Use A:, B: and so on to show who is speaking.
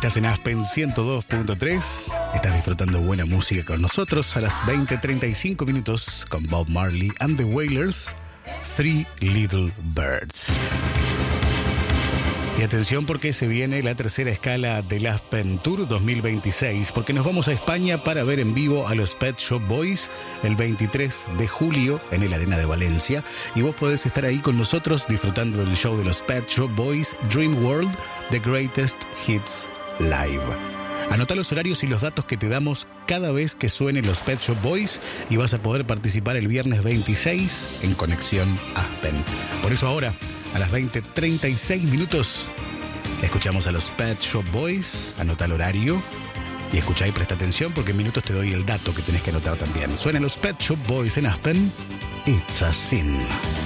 A: Estás en Aspen 102.3. Estás disfrutando buena música con nosotros a las 20:35 minutos con Bob Marley and the Wailers, Three Little Birds. Y atención porque se viene la tercera escala del Aspen Tour 2026, porque nos vamos a España para ver en vivo a los Pet Shop Boys el 23 de julio en el Arena de Valencia. Y vos podés estar ahí con nosotros disfrutando del show de los Pet Shop Boys, Dream World, The Greatest Hits Live. Anota los horarios y los datos que te damos cada vez que suenen los Pet Shop Boys y vas a poder participar el viernes 26 en Conexión Aspen. Por eso ahora, a las 20:36 minutos, escuchamos a los Pet Shop Boys. Anota el horario y escuchá y presta atención porque en minutos te doy el dato que tenés que anotar también. Suenan los Pet Shop Boys en Aspen. It's a Sin.